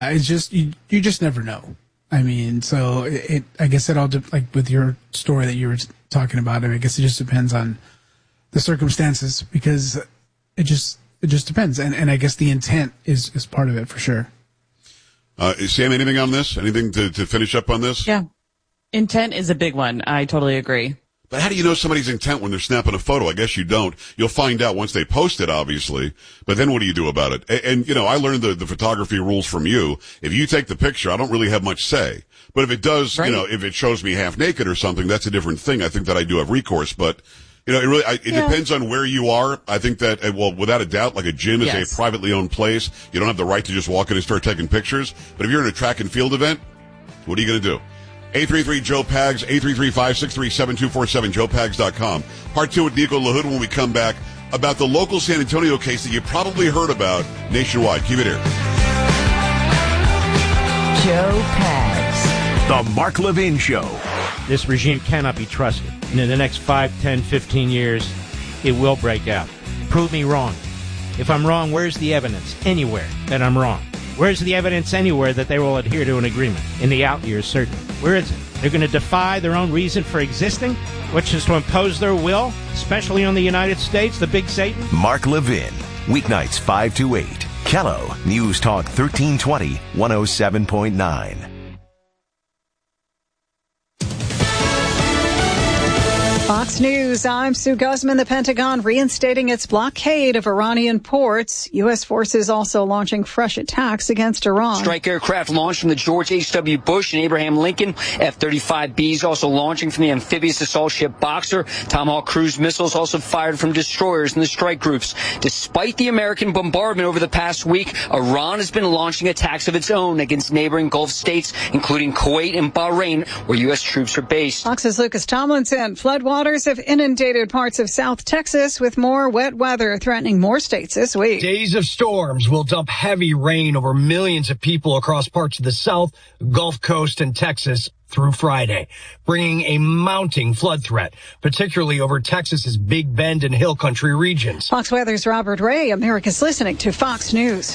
It's just, you just never know. I mean, so I guess it all, like with your story that you were talking about, I guess it just depends on the circumstances, because it just depends. And I guess the intent is part of it for sure. Sam, anything on this? Anything to finish up on this? Yeah. Intent is a big one. I totally agree. But how do you know somebody's intent when they're snapping a photo? I guess you don't. You'll find out once they post it, obviously. But then what do you do about it? And I learned the photography rules from you. If you take the picture, I don't really have much say. But if it does, right, if it shows me half naked or something, that's a different thing. I think that I do have recourse. But, it depends on where you are. I think that, without a doubt, like a gym is a privately owned place. You don't have the right to just walk in and start taking pictures. But if you're in a track and field event, what are you going to do? 833-JOE-PAGS, 833-563-7247, joepags.com. Part 2 with Nico LaHood when we come back about the local San Antonio case that you probably heard about nationwide. Keep it here. Joe Pags. The Mark Levin Show. This regime cannot be trusted. And in the next 5, 10, 15 years, it will break out. Prove me wrong. If I'm wrong, where's the evidence anywhere that I'm wrong? Where's the evidence anywhere that they will adhere to an agreement? In the out years, certainly. Where is it? They're going to defy their own reason for existing, which is to impose their will, especially on the United States, the big Satan? Mark Levin, weeknights 5 to 8. Kello, News Talk 1320, 107.9. Fox News, I'm Sue Guzman. The Pentagon reinstating its blockade of Iranian ports. U.S. forces also launching fresh attacks against Iran. Strike aircraft launched from the George H.W. Bush and Abraham Lincoln. F-35Bs also launching from the amphibious assault ship Boxer. Tomahawk cruise missiles also fired from destroyers in the strike groups. Despite the American bombardment over the past week, Iran has been launching attacks of its own against neighboring Gulf states, including Kuwait and Bahrain, where U.S. troops are based. Fox's Lucas Tomlinson. Floodwaters have inundated parts of South Texas with more wet weather threatening more states this week. Days of storms will dump heavy rain over millions of people across parts of the South, Gulf Coast, and Texas through Friday, bringing a mounting flood threat, particularly over Texas's Big Bend and Hill Country regions. Fox Weather's Robert Ray. America's listening to Fox News.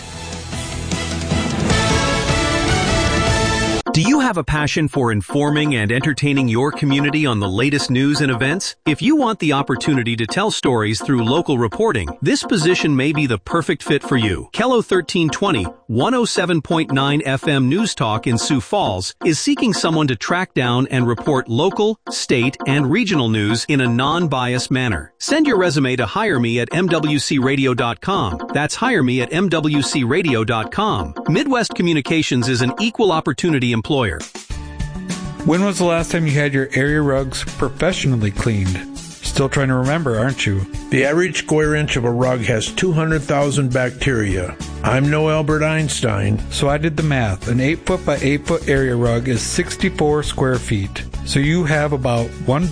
Do you have a passion for informing and entertaining your community on the latest news and events? If you want the opportunity to tell stories through local reporting, this position may be the perfect fit for you. Kello 1320, 107.9 FM News Talk in Sioux Falls is seeking someone to track down and report local, state, and regional news in a non-biased manner. Send your resume to hireme@mwcradio.com. That's hireme@mwcradio.com. Midwest Communications is an equal opportunity employer. When was the last time you had your area rugs professionally cleaned? Still trying to remember, aren't you? The average square inch of a rug has 200,000 bacteria. I'm no Albert Einstein. So I did the math. An 8-foot by 8-foot area rug is 64 square feet. So you have about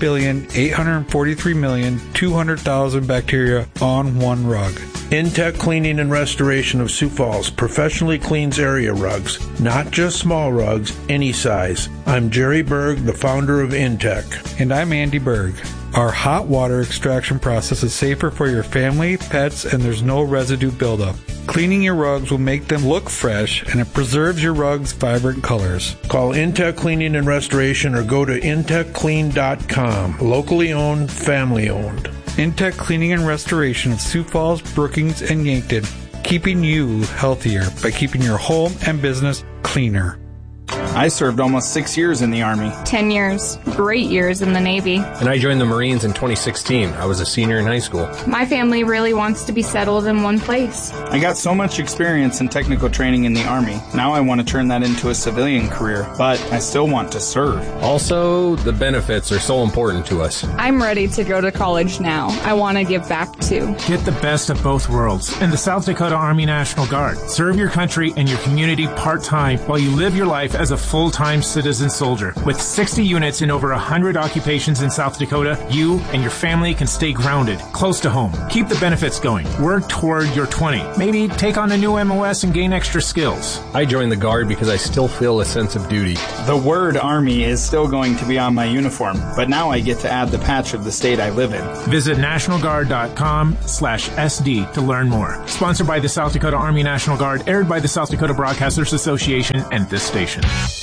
1,843,200,000 bacteria on one rug. Intech Cleaning and Restoration of Sioux Falls professionally cleans area rugs, not just small rugs, any size. I'm Jerry Berg, the founder of Intech. And I'm Andy Berg. Our hot water extraction process is safer for your family, pets, and there's no residue buildup. Cleaning your rugs will make them look fresh, and it preserves your rugs' vibrant colors. Call Intech Cleaning and Restoration or go to intechclean.com. Locally owned, family owned. Intech Cleaning and Restoration of Sioux Falls, Brookings, and Yankton, keeping you healthier by keeping your home and business cleaner. I served almost 6 years in the Army. 10 years. Great years in the Navy. And I joined the Marines in 2016. I was a senior in high school. My family really wants to be settled in one place. I got so much experience and technical training in the Army. Now I want to turn that into a civilian career, but I still want to serve. Also, the benefits are so important to us. I'm ready to go to college now. I want to give back too. Get the best of both worlds in the South Dakota Army National Guard. Serve your country and your community part-time while you live your life as a full-time citizen soldier. With 60 units in over 100 occupations in South Dakota, you and your family can stay grounded, close to home. Keep the benefits going. Work toward your 20. Maybe take on a new MOS and gain extra skills. I joined the Guard because I still feel a sense of duty. The word Army is still going to be on my uniform, but now I get to add the patch of the state I live in. Visit nationalguard.com/SD to learn more. Sponsored by the South Dakota Army National Guard, aired by the South Dakota Broadcasters Association and this station.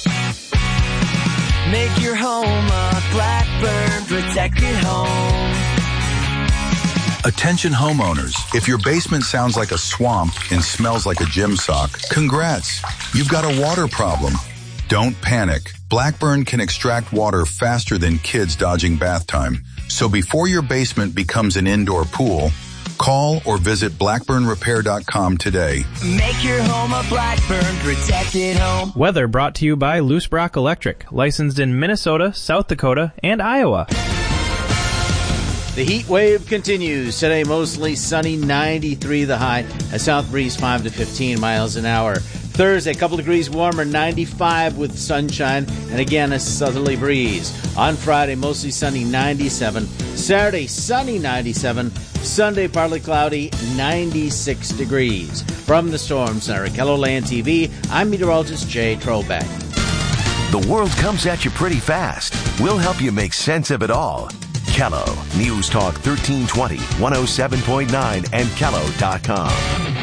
Make your home a Blackburn protected home. Attention homeowners, if your basement sounds like a swamp and smells like a gym sock, congrats, you've got a water problem. Don't panic. Blackburn can extract water faster than kids dodging bath time. So before your basement becomes an indoor pool, call or visit blackburnrepair.com today. Make your home a Blackburn protected home. Weather brought to you by Loose Brock Electric, licensed in Minnesota, South Dakota, and Iowa. The heat wave continues. Today, mostly sunny, 93 the high. A south breeze 5 to 15 miles an hour. Thursday, a couple degrees warmer, 95 with sunshine, and again, a southerly breeze. On Friday, mostly sunny, 97. Saturday, sunny, 97. Sunday, partly cloudy, 96 degrees. From the Storm Center at KELOLAND TV, I'm meteorologist Jay Trollback. The world comes at you pretty fast. We'll help you make sense of it all. Kello, News Talk 1320, 107.9, and Kello.com.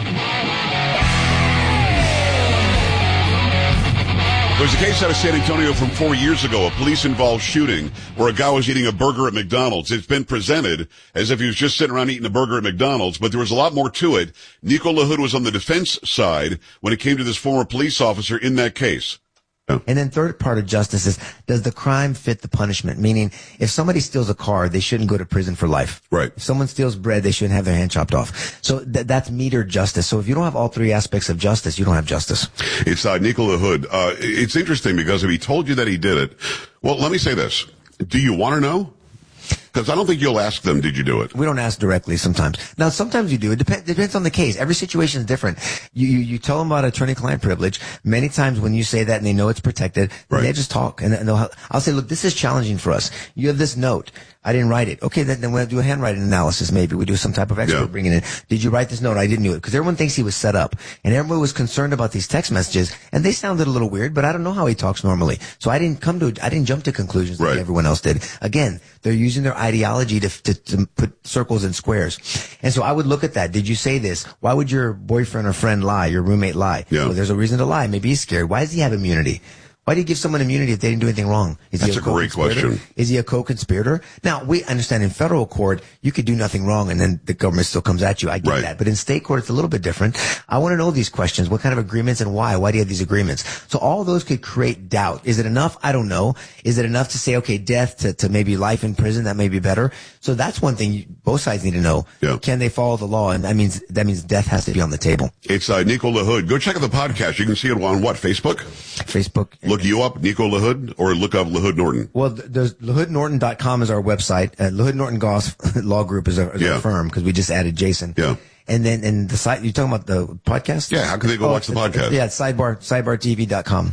There's a case out of San Antonio from 4 years ago, a police-involved shooting where a guy was eating a burger at McDonald's. It's been presented as if he was just sitting around eating a burger at McDonald's, but there was a lot more to it. Nico LaHood was on the defense side when it came to this former police officer in that case. And then third part of justice is, does the crime fit the punishment? Meaning, if somebody steals a car, they shouldn't go to prison for life. Right. If someone steals bread, they shouldn't have their hand chopped off. So that's metered justice. So if you don't have all three aspects of justice, you don't have justice. It's Nico LaHood. It's interesting because if he told you that he did it, well, let me say this. Do you want to know? Because I don't think you'll ask them, did you do it? We don't ask directly sometimes. Now, sometimes you do. It depends on the case. Every situation is different. You tell them about attorney-client privilege. Many times when you say that and they know it's protected, right, they just talk. And I'll say, look, this is challenging for us. You have this note. I didn't write it. Okay, then we'll do a handwriting analysis maybe. We do some type of expert bringing in. Did you write this note? I didn't do it. Because everyone thinks he was set up. And everyone was concerned about these text messages. And they sounded a little weird, but I don't know how he talks normally. So I didn't jump to conclusions like everyone else did. Again, they're using their ideology to put circles and squares. And so I would look at that. Did you say this? Why would your boyfriend or friend lie? Your roommate lie? Yeah. Well, there's a reason to lie. Maybe he's scared. Why does he have immunity? Why do you give someone immunity if they didn't do anything wrong? That's a great question. Is he a co-conspirator? Now, we understand in federal court, you could do nothing wrong and then the government still comes at you. I get that. But in state court, it's a little bit different. I want to know these questions. What kind of agreements and why? Why do you have these agreements? So all those could create doubt. Is it enough? I don't know. Is it enough to say, okay, death to maybe life in prison? That may be better. So that's one thing both sides need to know. Yeah. Can they follow the law? And that means death has to be on the table. It's Nico LaHood. Go check out the podcast. You can see it on what? Facebook? Facebook. Look you up, Nico LaHood, or look up LaHood Norton. Well, there's LaHoodNorton.com is our website. LaHood Norton Goss Law Group is our firm because we just added Jason. Yeah. And then the site, you're talking about the podcast? Yeah, how can they go watch the podcast? Yeah, it's sidebartv.com.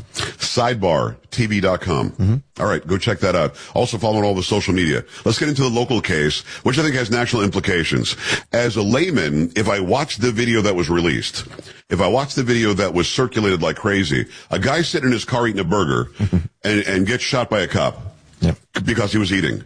Sidebartv.com. Mm-hmm. All right, go check that out. Also follow on all the social media. Let's get into the local case, which I think has national implications. As a layman, if I watched the video that was released, if I watched the video that was circulated like crazy, a guy sitting in his car eating a burger and gets shot by a cop because he was eating.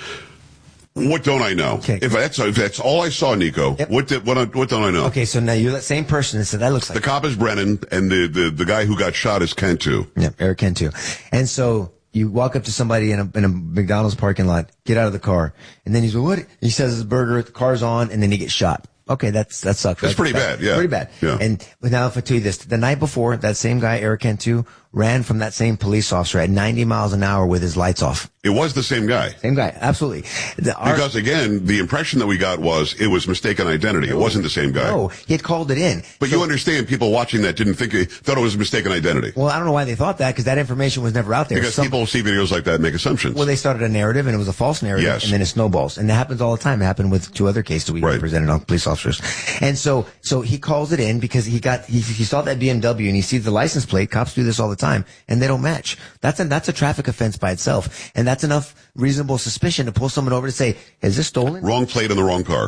What don't I know? Okay. If that's all I saw, Nico, what don't I know? Okay, so now you're that same person that said that looks like the cop is Brennan and the guy who got shot is Cantu. Yeah, Eric Cantu. And so you walk up to somebody in a McDonald's parking lot, get out of the car, and then he's like, what? He says his burger, the car's on, and then he gets shot. Okay, that sucks. That's right? pretty bad, yeah. Pretty bad. Yeah. And now if I tell you this, the night before, that same guy, Eric Cantu, ran from that same police officer at 90 miles an hour with his lights off. It was the same guy. Same guy, absolutely. Because again, the impression that we got was it was mistaken identity. It wasn't the same guy. No, he had called it in. But you understand, people watching that thought it was mistaken identity. Well, I don't know why they thought that because that information was never out there. Because people see videos like that and make assumptions. Well, they started a narrative and it was a false narrative, and then it snowballs. And that happens all the time. It happened with 2 other cases we presented on police officers. And so he calls it in because he saw that BMW and he sees the license plate. Cops do this all the time. time, and they don't match. That's a traffic offense by itself, and that's enough reasonable suspicion to pull someone over to say, is this stolen? Wrong plate in the wrong car.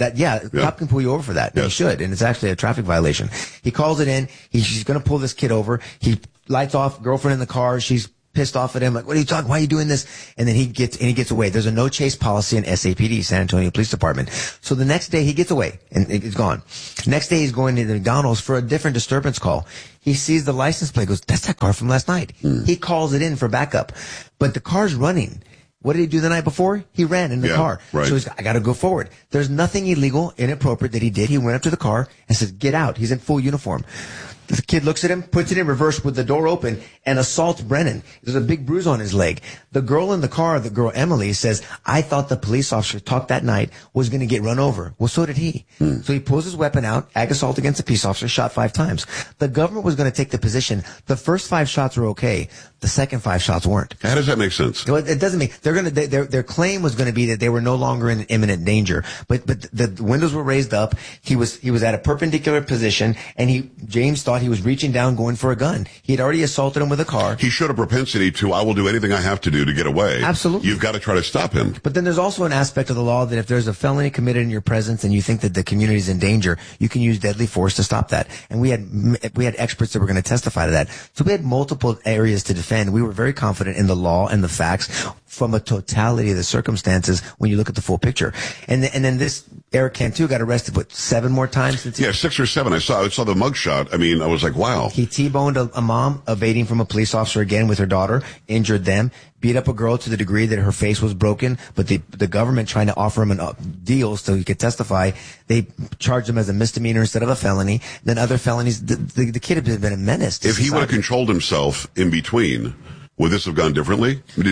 Cop can pull you over for that. Yes. He should, and it's actually a traffic violation. He calls it in. She's going to pull this kid over. He lights off, girlfriend in the car. She's pissed off at him, like, what are you talking? Why are you doing this? And then he gets away. There's a no chase policy in SAPD, San Antonio Police Department. So the next day he gets away and it's gone. Next day he's going to the McDonald's for a different disturbance call. He sees the license plate, goes, that's that car from last night. He calls it in for backup, but the car's running. What did he do the night before? He ran in the car. Right. So I got to go forward. There's nothing illegal, inappropriate that he did. He went up to the car and says, get out. He's in full uniform. The kid looks at him, puts it in reverse with the door open, and assaults Brennan. There's a big bruise on his leg. The girl in the car, the girl Emily, says, I thought the police officer talked that night was going to get run over. Well, so did he. So he pulls his weapon out, ag assault against a peace officer, shot 5 times. The government was going to take the position, the first 5 shots were okay. The second 5 shots weren't. How does that make sense? Well, it doesn't make. Their claim was going to be that they were no longer in imminent danger, but the windows were raised up. He was at a perpendicular position, and James thought he was reaching down, going for a gun. He had already assaulted him with a car. He showed a propensity to, I will do anything I have to do to get away. Absolutely. You've got to try to stop him. But then there's also an aspect of the law that if there's a felony committed in your presence and you think that the community is in danger, you can use deadly force to stop that. And we had experts that were going to testify to that. So we had multiple areas to defend. We were very confident in the law and the facts from a totality of the circumstances when you look at the full picture. And then this Eric Cantu got arrested, 7 more times? 6 or 7. I saw the mugshot. I mean, I was like, wow. He T-boned a mom evading from a police officer again with her daughter, injured them, beat up a girl to the degree that her face was broken, but the government trying to offer him deals so he could testify, they charged him as a misdemeanor instead of a felony. Then other felonies, the kid had been a menace to If he would have controlled himself in between, would this have gone differently? Did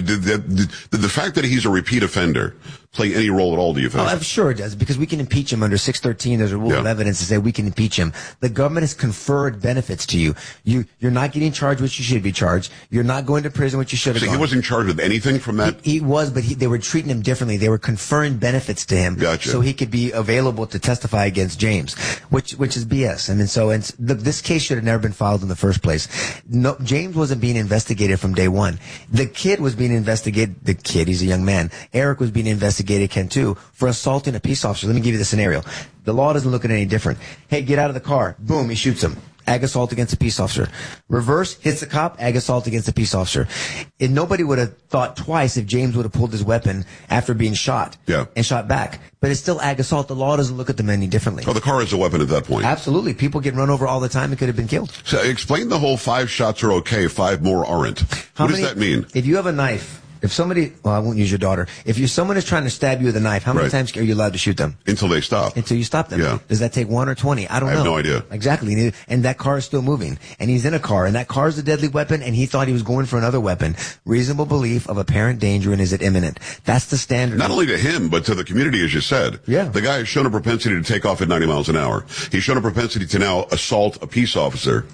the fact that he's a repeat offender play any role at all, do you think? Oh, I'm sure it does, because we can impeach him under 613. There's a rule of evidence to say we can impeach him. The government has conferred benefits to you. You're not getting charged what you should be charged. You're not going to prison what you should have gone. He wasn't charged with anything from that? He was, but they were treating him differently. They were conferring benefits to him. Gotcha. So he could be available to testify against James, which is BS. I mean, this case should have never been filed in the first place. No, James wasn't being investigated from day one. The kid was being investigated. The kid, he's a young man. Eric was being investigated, Cantu, for assaulting a peace officer. Let me give you the scenario. The law doesn't look at any different. Hey, get out of the car. Boom, he shoots him. Ag assault against a peace officer. Reverse, hits the cop, ag assault against a peace officer. And nobody would have thought twice if James would have pulled his weapon after being shot and shot back. But it's still ag assault. The law doesn't look at them any differently. Oh, the car is a weapon at that point. Absolutely. People get run over all the time and could have been killed. So explain the whole 5 shots are okay, 5 more aren't. What does that mean? If you have a knife, if somebody, well, I won't use your daughter. If someone is trying to stab you with a knife, how many times are you allowed to shoot them? Until they stop. Until you stop them. Yeah. Does that take 1 or 20? I don't know. I have no idea. Exactly. And that car is still moving. And he's in a car. And that car is a deadly weapon. And he thought he was going for another weapon. Reasonable belief of apparent danger, and is it imminent? That's the standard. Not only to him, but to the community, as you said. Yeah. The guy has shown a propensity to take off at 90 miles an hour. He's shown a propensity to now assault a peace officer.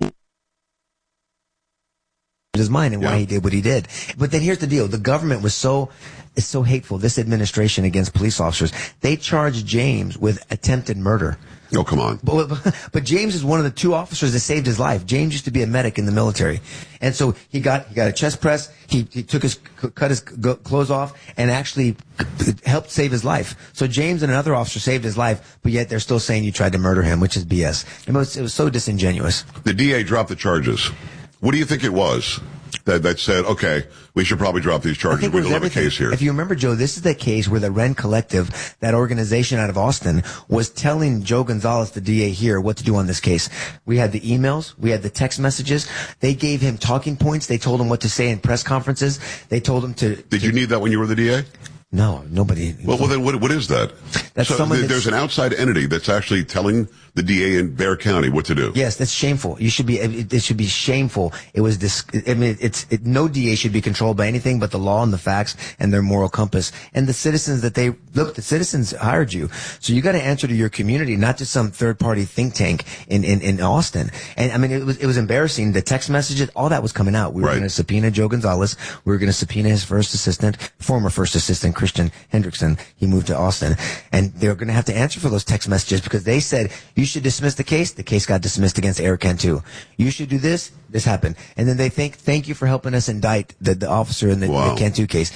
His mind and why he did what he did. But then here's the deal. The government was so hateful, this administration, against police officers. They charged James with attempted murder. Oh, come on. But James is one of the 2 officers that saved his life. James used to be a medic in the military. And so he got a chest press. He cut his clothes off and actually helped save his life. So James and another officer saved his life, but yet they're still saying you tried to murder him, which is BS. It was so disingenuous. The DA dropped the charges. What do you think it was that said, okay, we should probably drop these charges? We don't have a case here. If you remember, Joe, this is the case where the Ren Collective, that organization out of Austin, was telling Joe Gonzalez, the DA here, what to do on this case. We had the emails. We had the text messages. They gave him talking points. They told him what to say in press conferences. They told him to... Did you need that when you were the DA? No, nobody. Well, then what is that? That's there's an outside entity that's actually telling the DA in Bexar County what to do. Yes, that's shameful. It should be shameful. It was no DA should be controlled by anything but the law and the facts and their moral compass. And the citizens the citizens hired you. So you got to answer to your community, not just some third party think tank in Austin. And I mean, it was embarrassing. The text messages, all that was coming out. We were going to subpoena Joe Gonzalez. We were going to subpoena his former first assistant, Christian Hendrickson. He moved to Austin, and they're going to have to answer for those text messages because they said you should dismiss the case. The case got dismissed against Eric Cantu. You should do this. This happened, and then they thank you for helping us indict the officer in the Cantu case.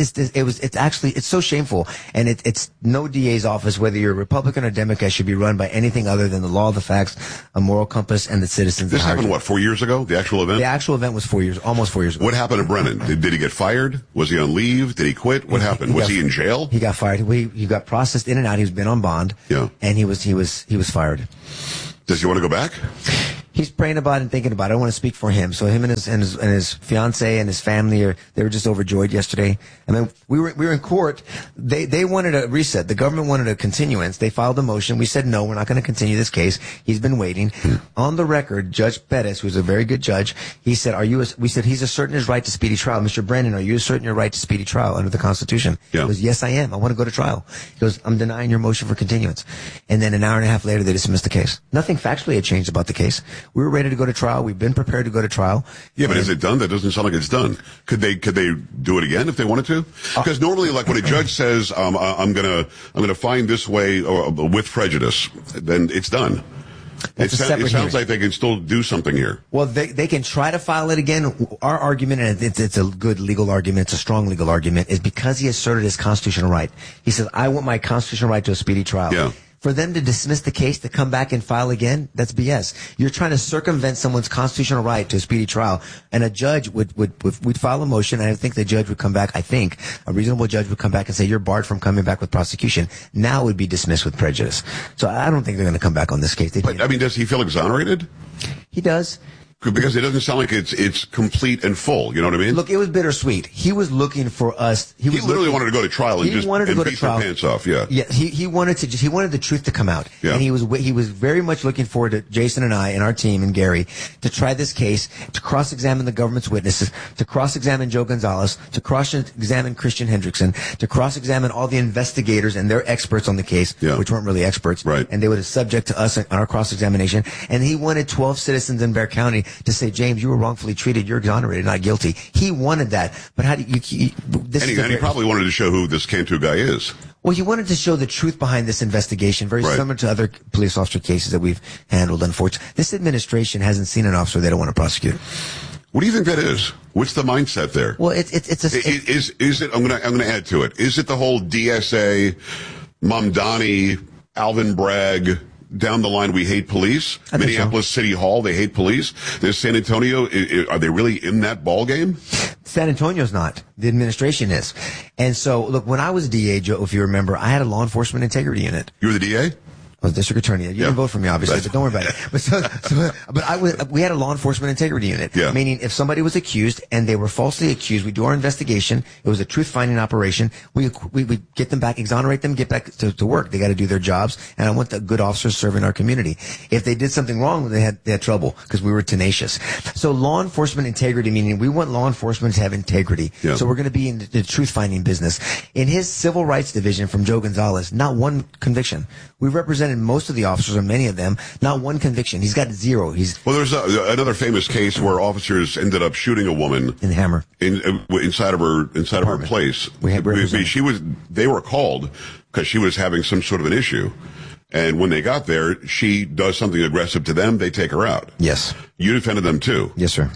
It's so shameful, and it's no DA's office, whether you're a Republican or Democrat, should be run by anything other than the law, the facts, a moral compass, and the citizens. This happened, 4 years ago? The actual event? The actual event was almost 4 years ago. What happened to Brennan? Did he get fired? Was he on leave? Did he quit? What happened? Was he in jail? He got fired. He got processed in and out. He's been on bond. Yeah. And he was fired. Does he want to go back? He's praying about it and thinking about it. I don't want to speak for him. So him and his fiance and his family they were just overjoyed yesterday. I mean, we were in court. They wanted a reset. The government wanted a continuance. They filed a motion. We said no, we're not going to continue this case. He's been waiting. On the record, Judge Perez, who's a very good judge, he said, we said he's asserting his right to speedy trial. Mr. Brennan, are you asserting your right to speedy trial under the Constitution? Yeah. He goes, yes, I am. I want to go to trial. He goes, I'm denying your motion for continuance. And then an hour and a half later, they dismissed the case. Nothing factually had changed about the case. We were ready to go to trial. We've been prepared to go to trial. Yeah, but is it done? That doesn't sound like it's done. Could they do it again if they wanted to? Because normally, like when a judge says, I'm gonna find this way or with prejudice, then it's done. It sounds like they can still do something here. Well, they can try to file it again. Our argument, and it's a good legal argument, it's a strong legal argument, is because he asserted his constitutional right. He says, I want my constitutional right to a speedy trial. Yeah. For them to dismiss the case, to come back and file again, that's BS. You're trying to circumvent someone's constitutional right to a speedy trial. And a judge would file a motion, and I think the judge would come back, a reasonable judge would come back and say, you're barred from coming back with prosecution. Now it would be dismissed with prejudice. So I don't think they're going to come back on this case. But, I mean, does he feel exonerated? He does. Because it doesn't sound like it's complete and full. You know what I mean? Look, it was bittersweet. He was looking for us. He literally wanted to go to trial and just beat their pants off. Yeah. Yeah. He wanted the truth to come out. Yeah. And he was very much looking forward to Jason and I and our team and Gary to try this case, to cross-examine the government's witnesses, to cross-examine Joe Gonzalez, to cross-examine Christian Hendrickson, to cross-examine all the investigators and their experts on the case, which weren't really experts. Right. And they would have subject to us on our cross-examination. And he wanted 12 citizens in Bexar County to say, James, you were wrongfully treated. You're exonerated, not guilty. He wanted that. But how do you and he probably wanted to show who this Cantu guy is. Well, he wanted to show the truth behind this investigation, very similar to other police officer cases that we've handled, unfortunately. This administration hasn't seen an officer they don't want to prosecute. What do you think that is? What's the mindset there? Well, is it, I'm going to add to it. Is it the whole DSA, Mamdani, Alvin Bragg, down the line, we hate police? Minneapolis City Hall, they hate police. There's San Antonio. Are they really in that ball game? San Antonio's not. The administration is. And so, look, when I was DA, Joe, if you remember, I had a law enforcement integrity unit. You were the DA? I was district attorney. You didn't vote for me, obviously, but don't worry about it. We had a law enforcement integrity unit, meaning if somebody was accused and they were falsely accused, we do our investigation. It was a truth-finding operation. We get them back, exonerate them, get back to work. They got to do their jobs, and I want the good officers serving our community. If they did something wrong, they had trouble because we were tenacious. So law enforcement integrity, meaning we want law enforcement to have integrity. Yeah. So we're going to be in the truth-finding business. In his civil rights division from Joe Gonzalez, not one conviction. We represented most of the officers, or many of them, not one conviction. He's got zero. Well, there's another famous case where officers ended up shooting a woman in Hammer inside of her place. They were called because she was having some sort of an issue. And when they got there, she does something aggressive to them. They take her out. Yes. You defended them too. Yes, sir.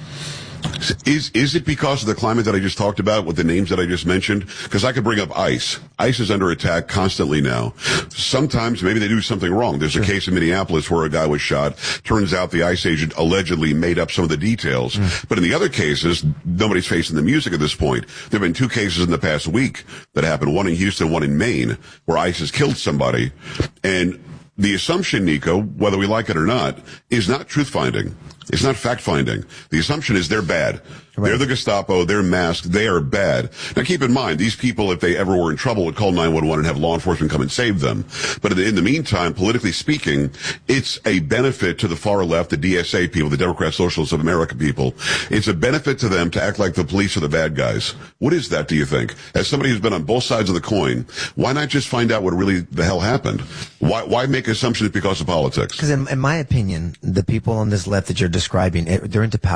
Is it because of the climate that I just talked about with the names that I just mentioned? Because I could bring up ICE. ICE is under attack constantly now. Sometimes maybe they do something wrong. There's a case in Minneapolis where a guy was shot. Turns out the ICE agent allegedly made up some of the details. But in the other cases, nobody's facing the music at this point. There have been 2 cases in the past week that happened, one in Houston, one in Maine, where ICE has killed somebody. And the assumption, Nico, whether we like it or not, is not truth-finding. It's not fact-finding. The assumption is they're bad. Right. They're the Gestapo. They're masked. They are bad. Now, keep in mind, these people, if they ever were in trouble, would call 911 and have law enforcement come and save them. But in the meantime, politically speaking, it's a benefit to the far left, the DSA people, the Democrat Socialists of America people. It's a benefit to them to act like the police are the bad guys. What is that, do you think? As somebody who's been on both sides of the coin, why not just find out what really the hell happened? Why make assumptions because of politics? Because in my opinion, the people on this left that you're describing, they're into power.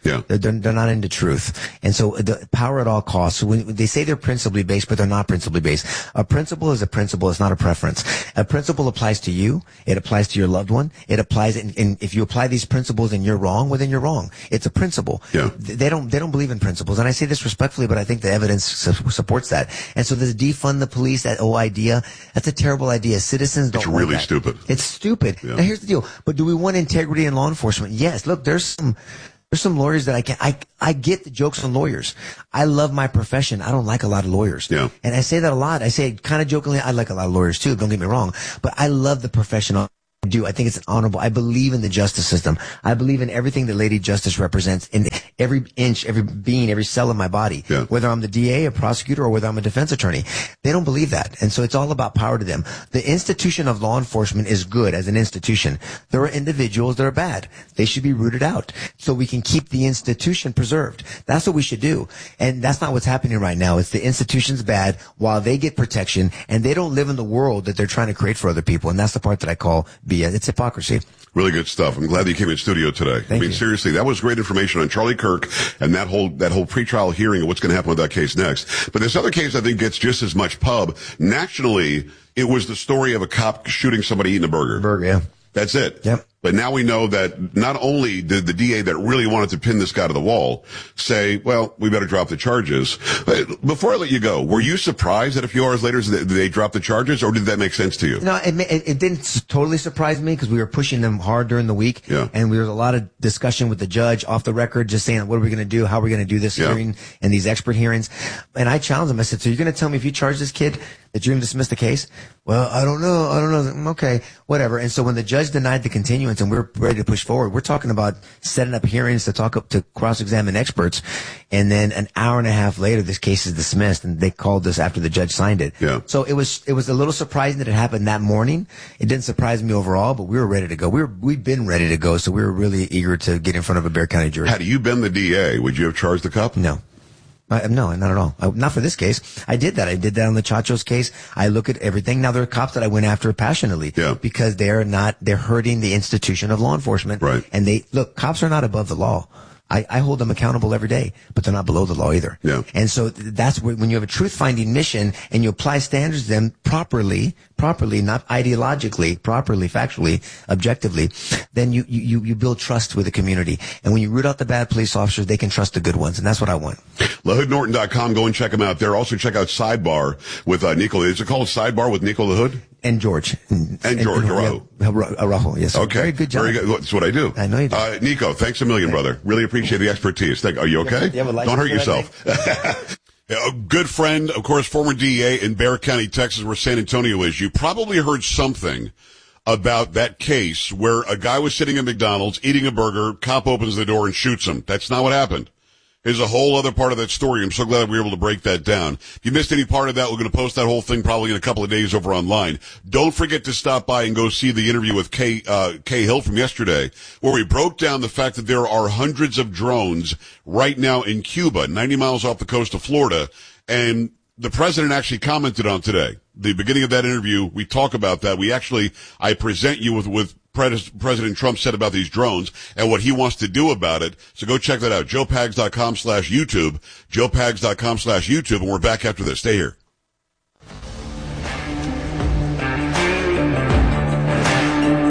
Yeah. They're not into truth. And so the power at all costs. So when they say they're principally based, but they're not principally based. A principle is a principle. It's not a preference. A principle applies to you. It applies to your loved one. It applies, and if you apply these principles and you're wrong, well, then you're wrong. It's a principle. Yeah. They don't believe in principles. And I say this respectfully, but I think the evidence supports that. And so this defund the police, that whole idea, that's a terrible idea. Citizens don't want really that. stupid. It's stupid. Yeah. Now here's the deal. But do we want integrity in law enforcement? Yes. Look, there's some lawyers that I get the jokes on lawyers. I love my profession. I don't like a lot of lawyers. Yeah. And I say that a lot. I say it kind of jokingly, I like a lot of lawyers too, don't get me wrong. But I love the profession I do. I think it's an honorable. I believe in the justice system. I believe in everything that Lady Justice represents in every inch, every being, every cell of my body. Yeah. Whether I'm the DA, a prosecutor, or whether I'm a defense attorney. They don't believe that. And so it's all about power to them. The institution of law enforcement is good as an institution. There are individuals that are bad. They should be rooted out so we can keep the institution preserved. That's what we should do. And that's not what's happening right now. It's the institution's bad while they get protection and they don't live in the world that they're trying to create for other people. And that's the part that I call BS. It's hypocrisy. Really good stuff. I'm glad that you came in studio today. Thank you. Seriously, that was great information on Charlie Kirk and that whole pretrial hearing and what's going to happen with that case next. But this other case, I think, gets just as much pub. Nationally, it was the story of a cop shooting somebody eating a burger. Yeah. That's it. Yep. But now we know that not only did the DA that really wanted to pin this guy to the wall say, well, we better drop the charges. Before I let you go, were you surprised that a few hours later they dropped the charges, or did that make sense to you? No, it didn't totally surprise me because we were pushing them hard during the week. Yeah. And there was a lot of discussion with the judge off the record, just saying, what are we going to do? How are we going to do this hearing and these expert hearings? And I challenged him. I said, so you're going to tell me if you charge this kid that you're going to dismiss the case? Well, I don't know. Okay, whatever. And so when the judge denied the continuance and we were ready to push forward, we're talking about setting up hearings to cross-examine experts. And then an hour and a half later, this case is dismissed and they called us after the judge signed it. Yeah. So it was a little surprising that it happened that morning. It didn't surprise me overall, but we were ready to go. We've been ready to go. So we were really eager to get in front of a Bexar County jury. Had you been the DA, would you have charged the cop? No. No, not at all. Not for this case. I did that. I did that on the Chacho's case. I look at everything. Now there are cops that I went after passionately because they're hurting the institution of law enforcement. Right. And cops are not above the law. I hold them accountable every day, but they're not below the law either. Yeah. And so that's when you have a truth-finding mission and you apply standards to them properly, not ideologically, properly, factually, objectively, then you build trust with the community. And when you root out the bad police officers, they can trust the good ones. And that's what I want. LaHoodNorton.com. Go and check them out there. Also check out Sidebar with Nico. Is it called Sidebar with Nico LaHood? And George. And George Araujo, yes. Okay. Very good job. Very good. That's what I do. I know you do. Nico, thanks a million, brother. Really appreciate the expertise. Are you okay? Don't hurt yourself. A good friend, of course, former DA in Bexar County, Texas, where San Antonio is. You probably heard something about that case where a guy was sitting at McDonald's eating a burger, cop opens the door and shoots him. That's not what happened. Here's a whole other part of that story. I'm so glad we were able to break that down. If you missed any part of that, we're going to post that whole thing probably in a couple of days over online. Don't forget to stop by and go see the interview with Kay Hill from yesterday, where we broke down the fact that there are hundreds of drones right now in Cuba, 90 miles off the coast of Florida, and the president actually commented on today. The beginning of that interview, we talk about that. I present you with President Trump said about these drones and what he wants to do about it. So go check that out. JoePags.com/YouTube. JoePags.com/YouTube. And we're back after this. Stay here.